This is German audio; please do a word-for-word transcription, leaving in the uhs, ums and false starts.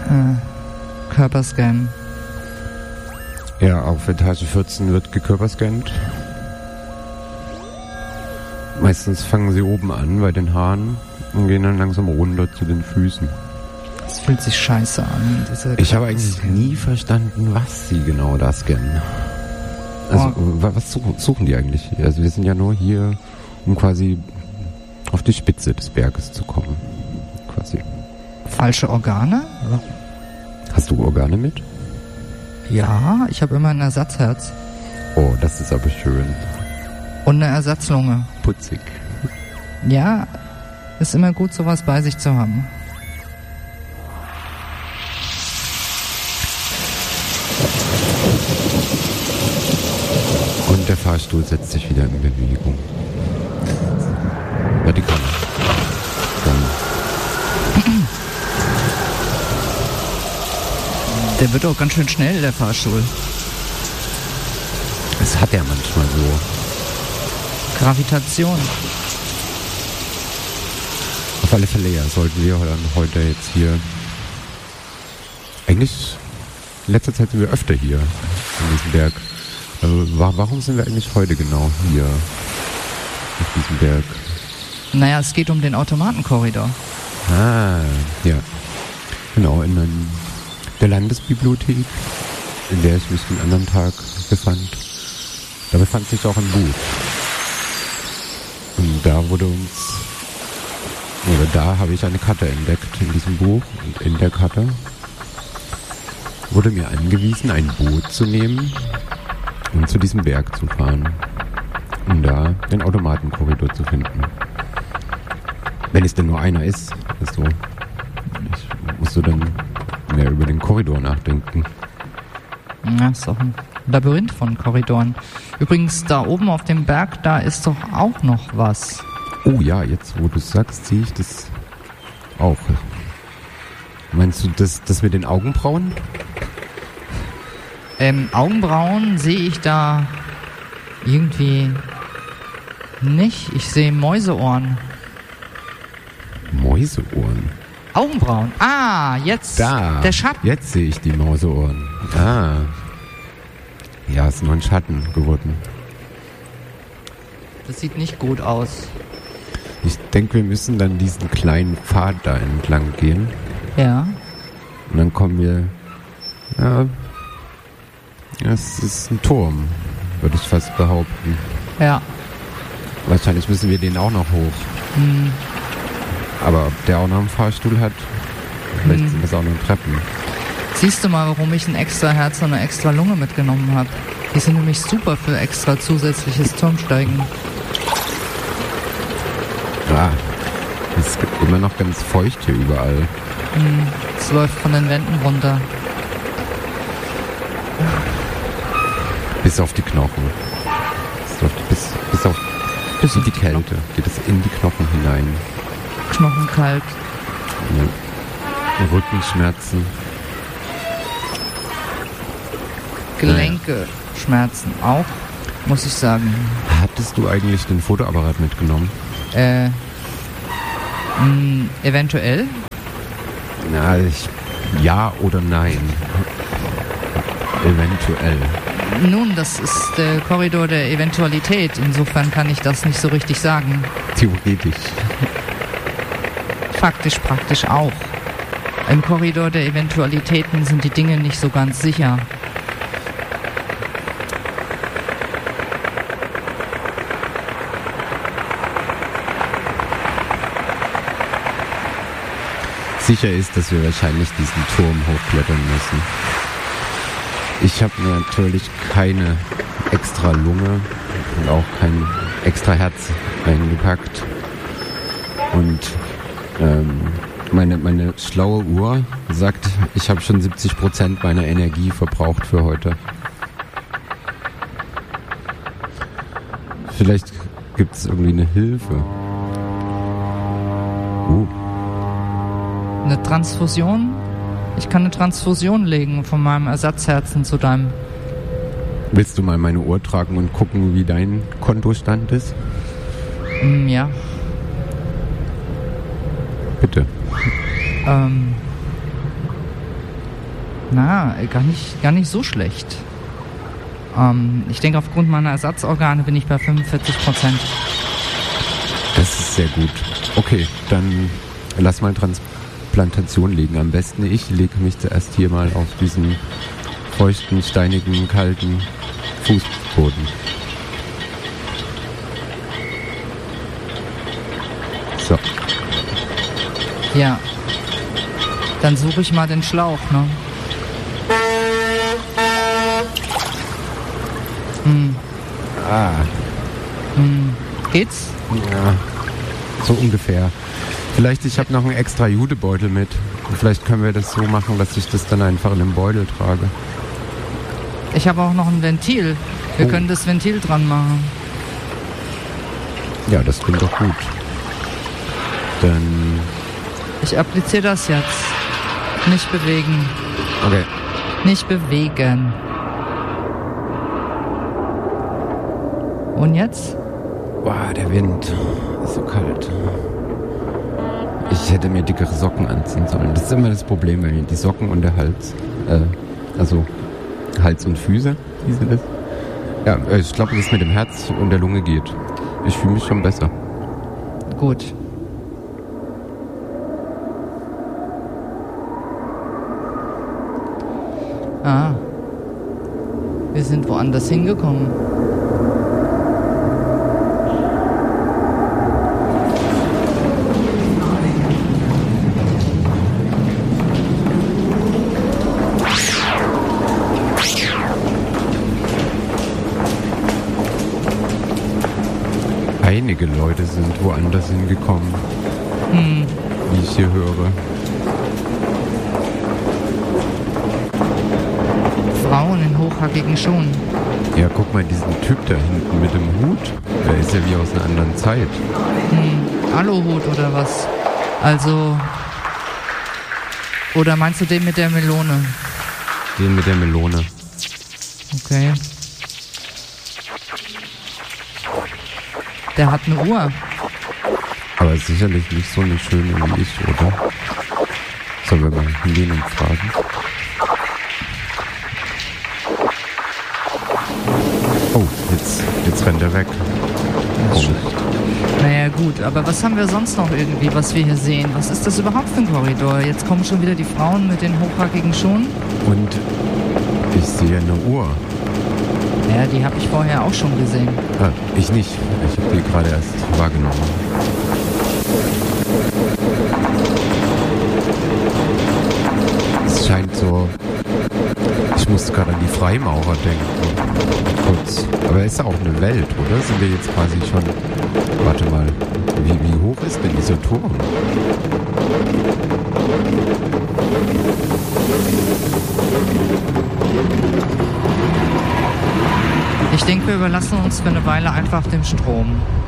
äh, Körperscan. Ja, auf Etage vierzehn wird gekörperscannt. Meistens fangen sie oben an bei den Haaren und gehen dann langsam runter zu den Füßen. Das fühlt sich scheiße an. Ich habe eigentlich nie verstanden, was sie genau da scannen. Also, oh. was suchen die eigentlich? Also, wir sind ja nur hier, um quasi auf die Spitze des Berges zu kommen. Quasi. Falsche Organe? Hast du Organe mit? Ja, ich habe immer ein Ersatzherz. Oh, das ist aber schön. Und eine Ersatzlunge. Putzig. Ja, ist immer gut, sowas bei sich zu haben. Und der Fahrstuhl setzt sich wieder in Bewegung. Vertikal. Dann. Der wird auch ganz schön schnell, der Fahrstuhl. Das hat er manchmal so. Gravitation. Auf alle Fälle, ja, sollten wir dann heute jetzt hier... Eigentlich, in letzter Zeit sind wir öfter hier, in diesem Berg. Also, warum sind wir eigentlich heute genau hier, auf diesem Berg? Naja, es geht um den Automatenkorridor. Ah, ja. Genau, in einem, der Landesbibliothek, in der ich mich den anderen Tag befand. Da befand sich auch ein Buch. Und da wurde uns, oder da habe ich eine Karte entdeckt in diesem Buch. Und in der Karte wurde mir angewiesen, ein Boot zu nehmen und zu diesem Berg zu fahren, um da den Automatenkorridor zu finden. Wenn es denn nur einer ist. Also, ich musste dann mehr über den Korridor nachdenken. Ja, ist doch ein Labyrinth von Korridoren. Übrigens, da oben auf dem Berg, da ist doch auch noch was. Oh ja, jetzt wo du es sagst, sehe ich das auch. Meinst du das, das mit den Augenbrauen? Ähm, Augenbrauen sehe ich da irgendwie nicht. Ich sehe Mäuseohren. Mäuseohren? Augenbrauen. Ah, jetzt da, der Schatten. Jetzt sehe ich die Mäuseohren. Ah. Ja, ist nur ein Schatten geworden. Das sieht nicht gut aus. Ich denke, wir müssen dann diesen kleinen Pfad da entlang gehen. Ja. Und dann kommen wir... Ja, es ist ein Turm, würde ich fast behaupten. Ja. Wahrscheinlich müssen wir den auch noch hoch. Hm. Aber ob der auch noch einen Fahrstuhl hat, vielleicht hm. sind das auch nur Treppen. Siehst du mal, warum ich ein extra Herz und eine extra Lunge mitgenommen habe? Die sind nämlich super für extra zusätzliches Turmsteigen. Ja, es ist immer noch ganz feucht hier überall. Hm. Es läuft von den Wänden runter. Bis auf die Knochen. Bis, bis auf bis in die Kälte. Geht es in die Knochen hinein. Knochenkalt. Ja. Rückenschmerzen. Gelenke schmerzen auch, muss ich sagen. Hattest du eigentlich den Fotoapparat mitgenommen? Äh, mh, eventuell. Na, ich, ja oder nein. Eventuell. Nun, das ist der Korridor der Eventualität. Insofern kann ich das nicht so richtig sagen. Theoretisch. Faktisch, praktisch auch. Im Korridor der Eventualitäten sind die Dinge nicht so ganz sicher. Sicher ist, dass wir wahrscheinlich diesen Turm hochklettern müssen. Ich habe natürlich keine extra Lunge und auch kein extra Herz eingepackt. Und ähm, meine, meine schlaue Uhr sagt, ich habe schon siebzig Prozent meiner Energie verbraucht für heute. Vielleicht gibt es irgendwie eine Hilfe. Uh. Eine Transfusion? Ich kann eine Transfusion legen von meinem Ersatzherzen zu deinem. Willst du mal meine Uhr tragen und gucken, wie dein Kontostand ist? Mm, ja. Bitte. Ähm. Na, gar nicht, gar nicht so schlecht. Ähm, ich denke, aufgrund meiner Ersatzorgane bin ich bei fünfundvierzig Prozent. Das ist sehr gut. Okay, dann lass mal Transplantation legen. Am besten ich lege mich zuerst hier mal auf diesen feuchten, steinigen, kalten Fußboden. So. Ja. Dann suche ich mal den Schlauch, ne? Hm. Ah. Hm. Geht's? Ja, so ungefähr. Vielleicht, ich habe noch einen extra Judebeutel mit. Vielleicht können wir das so machen, dass ich das dann einfach in einem Beutel trage. Ich habe auch noch ein Ventil. Wir oh. können das Ventil dran machen. Ja, das klingt doch gut. Dann... Ich appliziere das jetzt. Nicht bewegen. Okay. Nicht bewegen. Und jetzt? Boah, der Wind ist so kalt. Ich hätte mir dickere Socken anziehen sollen. Das ist immer das Problem, wenn die Socken und der Hals, äh, also Hals und Füße, wie sind das? Ja, ich glaube, dass es mit dem Herz und der Lunge geht. Ich fühle mich schon besser. Gut. Ah. Wir sind woanders hingekommen. Einige Leute sind woanders hingekommen, Hm. wie ich hier höre. Frauen in hochhackigen Schuhen. Ja, guck mal, diesen Typ da hinten mit dem Hut, der ist ja wie aus einer anderen Zeit. Hm. Aluhut oder was? Also... Oder meinst du den mit der Melone? Den mit der Melone. Okay. Der hat eine Uhr. Aber sicherlich nicht so eine schöne wie ich, oder? Sollen wir mal hingehen und fragen? Oh, jetzt, jetzt rennt er weg. Das ist schlecht. Naja gut, aber was haben wir sonst noch irgendwie, was wir hier sehen? Was ist das überhaupt für ein Korridor? Jetzt kommen schon wieder die Frauen mit den hochhackigen Schuhen. Und ich sehe eine Uhr. Ja, die habe ich vorher auch schon gesehen. Ah, ich nicht. Ich habe die gerade erst wahrgenommen. Es scheint so... Ich musste gerade an die Freimaurer denken. Kurz. Aber es ist auch eine Welt, oder? Sind wir jetzt quasi schon... Warte mal. Wie, wie hoch ist denn dieser Turm? Ich denke, wir überlassen uns für eine Weile einfach dem Strom.